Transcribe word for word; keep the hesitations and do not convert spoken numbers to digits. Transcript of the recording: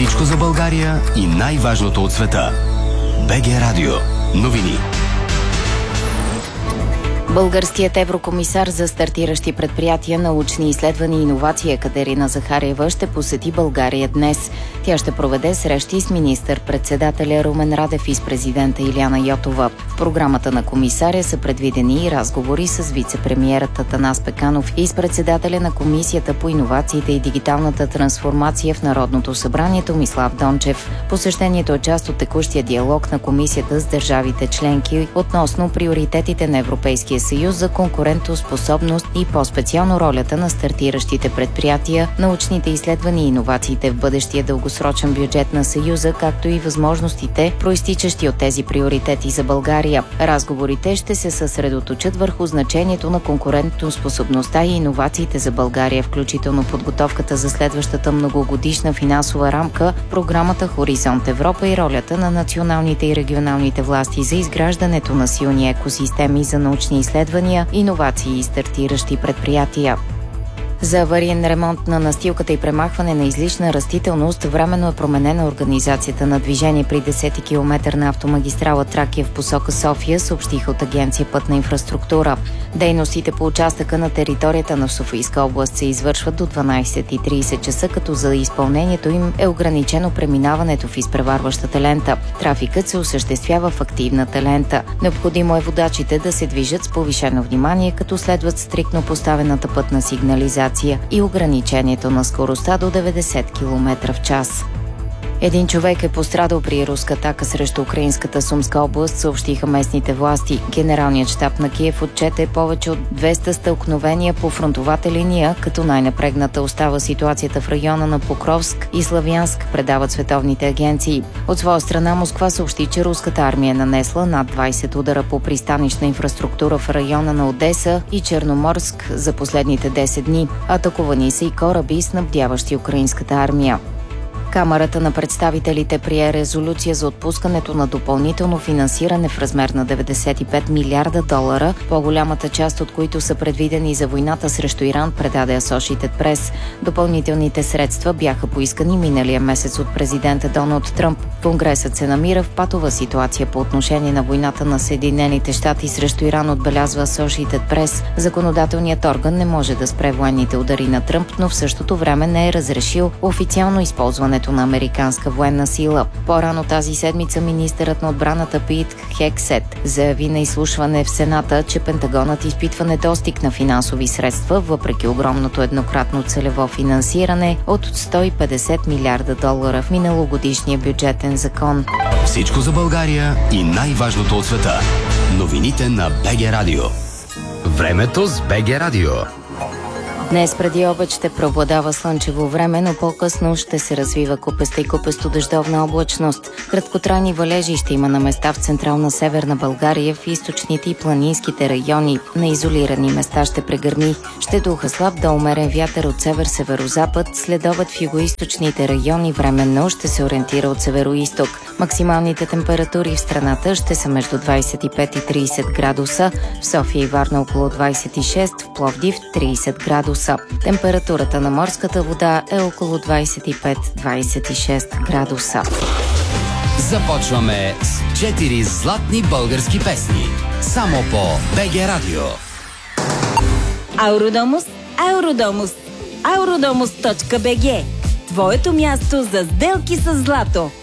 Всичко за България и най-важното от света. БГ Радио. Новини. Българският еврокомисар за стартиращи предприятия, научни изследвания и иновации Екатерина Захариева ще посети България днес. Тя ще проведе срещи с министър-председателя Румен Радев и с президента Илияна Йотова. В програмата на комисаря са предвидени и разговори с вице-премиерът Атанас Пеканов и с председателя на Комисията по иновациите и дигиталната трансформация в Народното събрание Томислав Дончев. Посещението е част от текущия диалог на комисията с държавите членки относно приоритетите на Европейския съюз за конкурентоспособност и по-специално ролята на стартиращите предприятия, научните изследвания и иновациите в бъдещия дългосрочен бюджет на Съюза, както и възможностите, проистичащи от тези приоритети за България. Разговорите ще се съсредоточат върху значението на конкурентоспособността и иновациите за България, включително подготовката за следващата многогодишна финансова рамка, програмата Хоризонт Европа и ролята на националните и регионалните власти за изграждането на силни екосистеми за научни изследвания, иновации и стартиращи предприятия. За авариен ремонт на настилката и премахване на излишна растителност временно е променена организацията на движение при десети километър на автомагистрала Тракия в посока София, съобщиха от Агенция Пътна инфраструктура. Дейностите по участъка на територията на Софийска област се извършват до дванадесет и тридесет часа, като за изпълнението им е ограничено преминаването в изпреварващата лента. Трафикът се осъществява в активната лента. Необходимо е водачите да се движат с повишено внимание, като следват стриктно поставената пътна сигнализация и ограничението на скоростта до деветдесет километра в час. Един човек е пострадал при руска атака срещу украинската Сумска област, съобщиха местните власти. Генералният щаб на Киев отчете повече от двеста стълкновения по фронтовата линия, като най-напрегната остава ситуацията в района на Покровск и Славянск, предават световните агенции. От своя страна Москва съобщи, че руската армия е нанесла над двадесет удара по пристанищна инфраструктура в района на Одеса и Черноморск за последните десет дни. Атакувани са и кораби, снабдяващи украинската армия. Камарата на представителите прие резолюция за отпускането на допълнително финансиране в размер на деветдесет и пет милиарда долара, по-голямата част от които са предвидени за войната срещу Иран, предаде Associated Press. Допълнителните средства бяха поискани миналия месец от президента Доналд Тръмп. Конгресът се намира в патова ситуация по отношение на войната на Съединените щати срещу Иран, отбелязва Associated Press. Законодателният орган не може да спре военните удари на Тръмп, но в същото време не е разрешил официално използването на американска военна сила. По-рано тази седмица министърът на отбраната Пит Хексет заяви на изслушване в Сената, че Пентагонът изпитва недостиг на финансови средства, въпреки огромното еднократно целево финансиране от сто и петдесет милиарда долара в миналогодишния бюджетен закон. Всичко за България и най-важното от света. Новините на БГ Радио. Времето с БГ Радио. Днес преди обед ще преобладава слънчево време, но по-късно ще се развива купеста и купесто-дъждовна облачност. Краткотрайни валежи ще има на места в централна северна България, в източните и планинските райони. На изолирани места ще прегърми. Ще духа слаб до умерен вятър от север-северозапад, след обед в югоизточните райони временно ще се ориентира от североизток. Максималните температури в страната ще са между двадесет и пет и тридесет градуса, в София и Варна около двадесет и шест, в Пловдив тридесет градуса. Температурата на морската вода е около двадесет и пет до двадесет и шест градуса. Започваме с четири златни български песни. Само по БГ Радио. Ауродомус, Ауродомус, Ауродомус точка би джи. Твоето място за сделки с злато.